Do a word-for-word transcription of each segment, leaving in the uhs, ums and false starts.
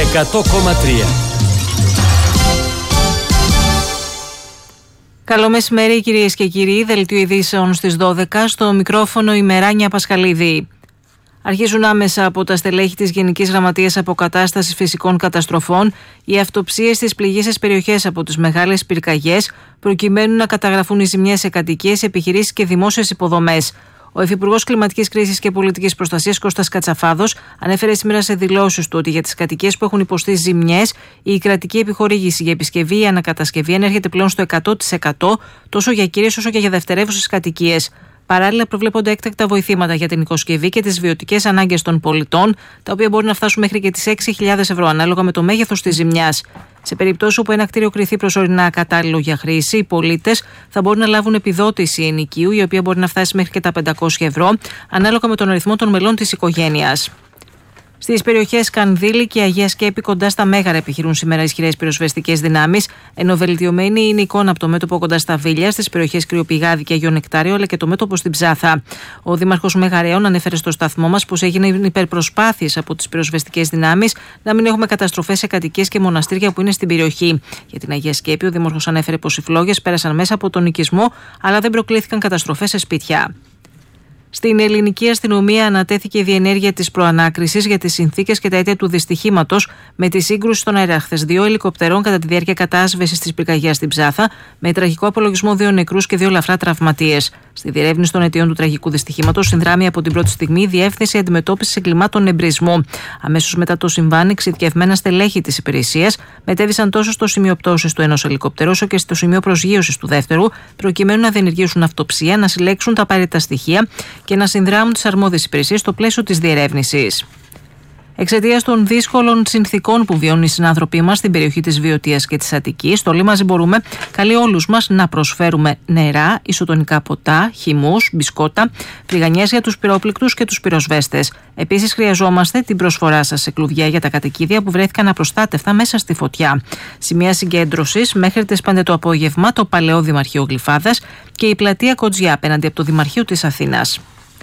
εκατό κόμμα τρία. Καλό μεσημέρι κυρίες και κύριοι, δελτίο ειδήσεων στις δώδεκα, στο μικρόφωνο η Μεράνια Πασχαλίδη. Αρχίζουν άμεσα από τα στελέχη της Γενικής Γραμματείας Αποκατάστασης Φυσικών Καταστροφών οι αυτοψίες στις πληγείσες περιοχές από τις μεγάλες πυρκαγιές, προκειμένου να καταγραφούν οι ζημιές σε κατοικίες, επιχειρήσεις και δημόσιες υποδομές. Ο Υφυπουργός Κλιματικής Κρίσης και Πολιτικής Προστασίας Κώστας Κατσαφάδος ανέφερε σήμερα σε δηλώσεις του ότι για τις κατοικίες που έχουν υποστεί ζημιές, η κρατική επιχορήγηση για επισκευή ή ανακατασκευή ανέρχεται πλέον στο εκατό τοις εκατό τόσο για κύριες όσο και για δευτερεύουσες κατοικίες. Παράλληλα, προβλέπονται έκτακτα βοηθήματα για την οικοσκευή και τις βιωτικές ανάγκες των πολιτών, τα οποία μπορεί να φτάσουν μέχρι και τις έξι χιλιάδες ευρώ ανάλογα με το μέγεθος της ζημιάς. Σε περίπτωση όπου ένα κτίριο κριθεί προσωρινά ακατάλληλο για χρήση, οι πολίτες θα μπορούν να λάβουν επιδότηση ενοικίου, η οποία μπορεί να φτάσει μέχρι και τα πεντακόσια ευρώ, ανάλογα με τον αριθμό των μελών της οικογένειας. Στις περιοχές Κανδύλη και Αγία Σκέπη, κοντά στα Μέγαρα, επιχειρούν σήμερα ισχυρές πυροσβεστικές δυνάμεις, ενώ βελτιωμένη είναι η εικόνα από το μέτωπο κοντά στα Βίλια, στις περιοχές Κρυοπηγάδη και Αγιο Νεκτάριο, αλλά και το μέτωπο στην Ψάθα. Ο Δήμαρχος Μεγαρέων ανέφερε στο σταθμό μας πως έγιναν υπερπροσπάθειες από τις πυροσβεστικές δυνάμεις να μην έχουμε καταστροφές σε κατοικίες και μοναστήρια που είναι στην περιοχή. Για την Αγία Σκέπη, ο Δήμαρχος ανέφερε πως οι φλόγες πέρασαν μέσα από τον οικισμό, αλλά δεν προκλήθηκαν καταστροφές σε σπίτια. Στην ελληνική αστυνομία ανατέθηκε η διενέργεια της προανάκρισης για τις συνθήκες και τα αίτια του δυστυχήματος με τη σύγκρουση των αεράχθες δύο ελικοπτερών κατά τη διάρκεια κατάσβεσης της πυρκαγιάς στην Ψάθα, με τραγικό απολογισμό δύο νεκρούς και δύο ελαφρά τραυματίες. Στη διερεύνηση των αιτιών του τραγικού δυστυχήματος συνδράμει από την πρώτη στιγμή η Διεύθυνση Αντιμετώπισης Εγκλημάτων Εμπρισμού. Αμέσως μετά το συμβάν, εξειδικευμένα στελέχη της υπηρεσίας μετέβησαν τόσο στο σημείο πτώσης του ενός ελικοπτερού όσο και στο σημείο προσγείωσης του δεύτερου, προκειμένου να διενεργήσουν αυτοψία, να συλλέξουν τα απαραίτητα στοιχεία και να συνδράμουν τις αρμόδιες υπηρεσίες στο πλαίσιο της διερεύνησης. Εξαιτίας των δύσκολων συνθηκών που βιώνουν οι συνάνθρωποι μας στην περιοχή της Βιωτίας και της Αττικής, το Όλοι Μαζί Μπορούμε καλεί όλους μας να προσφέρουμε νερά, ισοτονικά ποτά, χυμούς, μπισκότα, φρυγανιές για τους πυρόπληκτους και τους πυροσβέστες. Επίσης, χρειαζόμαστε την προσφορά σας σε κλουβιά για τα κατοικίδια που βρέθηκαν απροστάτευτα μέσα στη φωτιά. Σημεία συγκέντρωσης μέχρι τις πέντε το απόγευμα, το Παλαιό Δημαρχείο Γλυφάδας και η πλατεία Κοτζιά απέναντι από το Δημαρχείο της Αθήνας.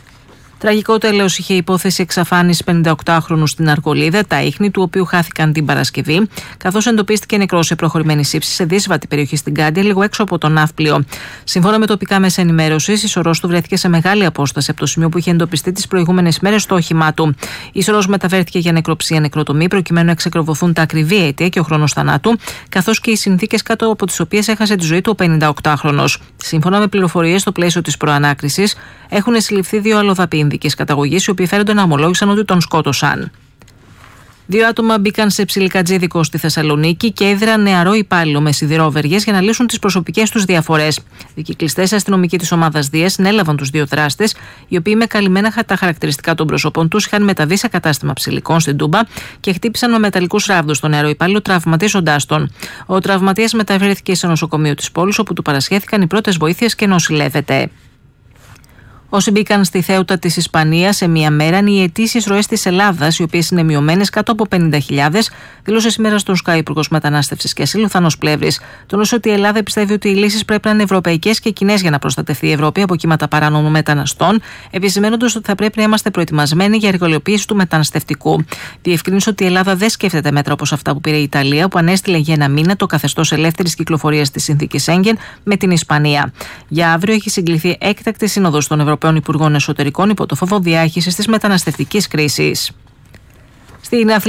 Τραγικό τέλος είχε η υπόθεση εξαφάνισης πενηνταοκτάχρονου στην Αργολίδα, τα ίχνη του οποίου χάθηκαν την Παρασκευή, καθώς εντοπίστηκε νεκρός σε προχωρημένη σύψη σε δύσβατη περιοχή στην Κάντια, λίγο έξω από το ναύπλιο. Σύμφωνα με τοπικά μέσα ενημέρωσης, η σωρός του βρέθηκε σε μεγάλη απόσταση από το σημείο που είχε εντοπιστεί τις προηγούμενες μέρες στο όχημά του. Η σωρός μεταφέρθηκε για νεκροψία νεκροτομή, προκειμένου να εξακριβωθούν τα ακριβή αίτια και ο χρόνος θανάτου, καθώς και οι συνθήκες κάτω από τις οποίες έχασε τη ζωή του ο πενηνταοκτάχρονος. Σύμφωνα με πληροφορίες, στο πλαίσιο της προανάκρισης έχουν συλληφθεί δύο αλλοδαποί Ινδικής καταγωγής, οι οποίοι φέρονται να ομολόγησαν ότι τον σκότωσαν. Δύο άτομα μπήκαν σε ψιλικατζίδικο στη Θεσσαλονίκη και έδραν νεαρό υπάλληλο με σιδηρόβεργες για να λύσουν τις προσωπικές τους διαφορές. Δικυκλιστές αστυνομικοί της ομάδας Δίας συνέλαβαν τους δύο δράστες, οι οποίοι με καλυμμένα τα χαρακτηριστικά των προσώπων τους είχαν μεταβεί σε κατάστημα ψηλικών στην Τούμπα και χτύπησαν με μεταλλικούς ράβδους τον νεαρό υπάλληλο, τραυματίζοντάς τον. Ο τραυματίας μεταφέρθηκε σε νοσοκομείο της πόλης, όπου του παρασχέθηκαν οι πρώτες βοήθειες και νοσηλεύεται. Όσοι μπήκαν στη Θέουτα της Ισπανίας σε μία μέρα είναι οι αιτήσεις ροές της Ελλάδας, οι οποίες είναι μειωμένες κάτω από πενήντα χιλιάδες, δήλωσε σήμερα στον Sky Υπουργός Μετανάστευσης και Ασύλου Θάνος Πλεύρης. Τόνισε ότι η Ελλάδα πιστεύει ότι οι λύσεις πρέπει να είναι ευρωπαϊκές και κοινές για να προστατευτεί η Ευρώπη από κύματα παράνομων μεταναστών, επισημαίνοντας ότι θα πρέπει να είμαστε προετοιμασμένοι για εργαλειοποίηση του μεταναστευτικού. Διευκρίνησε ότι η Ελλάδα δεν σκέφτεται μέτρα όπως αυτά που πήρε η Ιταλία, που ανέστειλε για ένα μήνα το καθεστώς ελεύθερης κυκλοφορίας της συνθήκης Σέγγεν με την Ισπανία. Για αύριο έχει συγκληθεί έκτακτη σύνοδος των Ευρωπαίων Υπουργών Εσωτερικών υπό το φόβο διάχυσης της μεταναστευτικής κρίσης. Στην